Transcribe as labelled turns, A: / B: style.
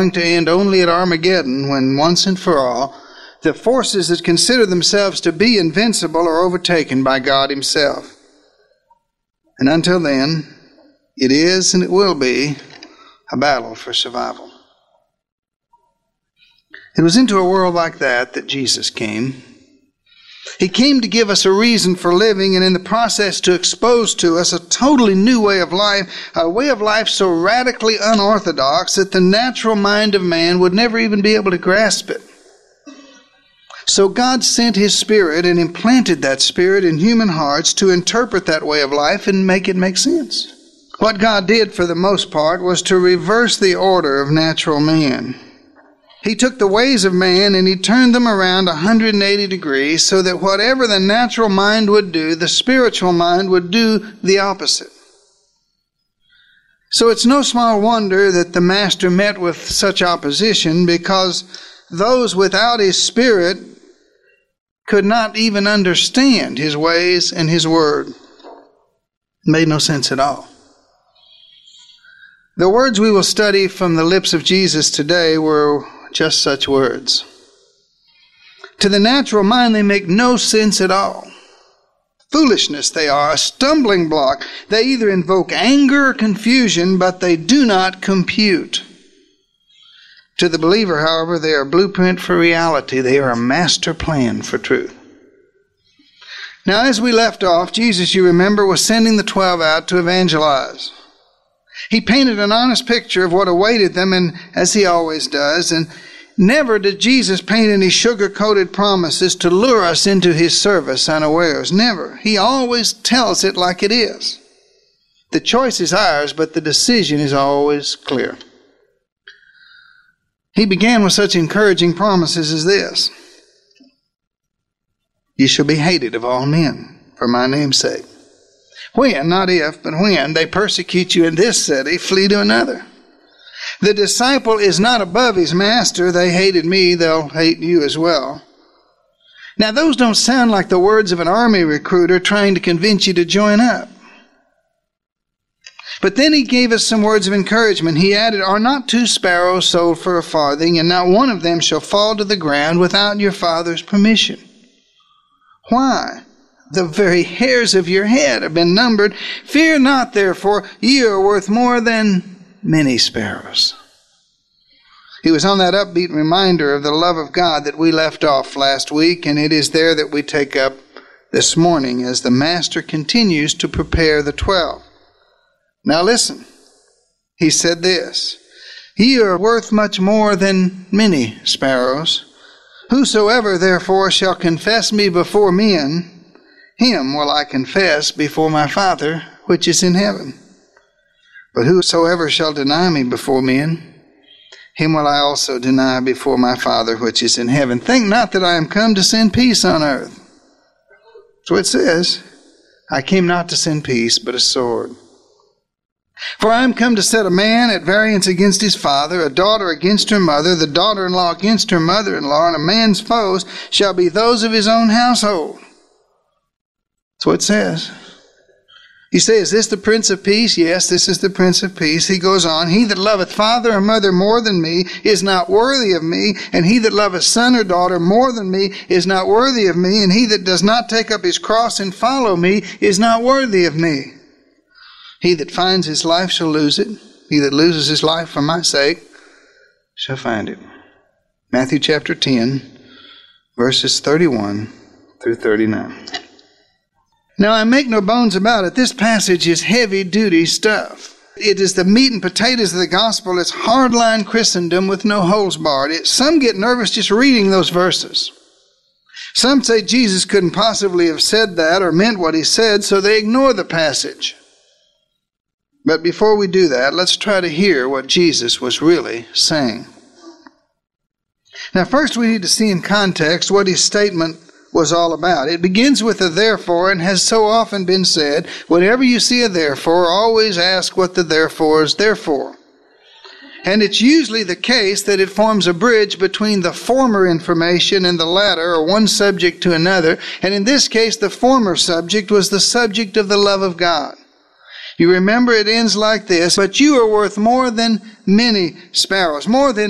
A: going to end only at Armageddon, when once and for all, the forces that consider themselves to be invincible are overtaken by God Himself. And until then, it is and it will be a battle for survival. It was into a world like that Jesus came. He came to give us a reason for living, and in the process to expose to us a totally new way of life, a way of life so radically unorthodox that the natural mind of man would never even be able to grasp it. So God sent His Spirit and implanted that Spirit in human hearts to interpret that way of life and make it make sense. What God did for the most part was to reverse the order of natural man. He took the ways of man and He turned them around 180 degrees so that whatever the natural mind would do, the spiritual mind would do the opposite. So it's no small wonder that the Master met with such opposition, because those without His Spirit could not even understand His ways and His word. It made no sense at all. The words we will study from the lips of Jesus today were just such words. To the natural mind, they make no sense at all. Foolishness they are, a stumbling block. They either invoke anger or confusion, but they do not compute. To the believer, however, they are a blueprint for reality. They are a master plan for truth. Now, as we left off, Jesus, you remember, was sending the 12 out to evangelize. He painted an honest picture of what awaited them, and as He always does, and never did Jesus paint any sugar-coated promises to lure us into His service unawares. Never. He always tells it like it is. The choice is ours, but the decision is always clear. He began with such encouraging promises as this: "Ye shall be hated of all men for my name's sake. When, not if, but when they persecute you in this city, flee to another. The disciple is not above his master. They hated me, they'll hate you as well." Now, those don't sound like the words of an army recruiter trying to convince you to join up. But then He gave us some words of encouragement. He added, "Are not 2 sparrows sold for a farthing, and not one of them shall fall to the ground without your Father's permission? Why? The very hairs of your head have been numbered. Fear not, therefore, ye are worth more than many sparrows." He was on that upbeat reminder of the love of God that we left off last week, and it is there that we take up this morning as the Master continues to prepare the 12. Now listen, He said this: "Ye are worth much more than many sparrows. Whosoever therefore shall confess me before men, him will I confess before my Father which is in heaven. But whosoever shall deny me before men, him will I also deny before my Father which is in heaven. Think not that I am come to send peace on earth." So it says, "I came not to send peace, but a sword. For I am come to set a man at variance against his father, a daughter against her mother, the daughter-in-law against her mother-in-law, and a man's foes shall be those of his own household." That's what it says. You say, is this the Prince of Peace? Yes, this is the Prince of Peace. He goes on, "He that loveth father or mother more than me is not worthy of me, and he that loveth son or daughter more than me is not worthy of me, and he that does not take up his cross and follow me is not worthy of me. He that finds his life shall lose it. He that loses his life for my sake shall find it." Matthew chapter 10, verses 31 through 39. Now, I make no bones about it, this passage is heavy-duty stuff. It is the meat and potatoes of the gospel. It's hardline Christendom with no holes barred. Some get nervous just reading those verses. Some say Jesus couldn't possibly have said that or meant what He said, so they ignore the passage. But before we do that, let's try to hear what Jesus was really saying. Now, first we need to see in context what His statement was all about. It begins with a therefore, and has so often been said, whenever you see a therefore, always ask what the therefore is there for. And it's usually the case that it forms a bridge between the former information and the latter, or one subject to another. And in this case, the former subject was the subject of the love of God. You remember it ends like this: "But you are worth more than many sparrows." More than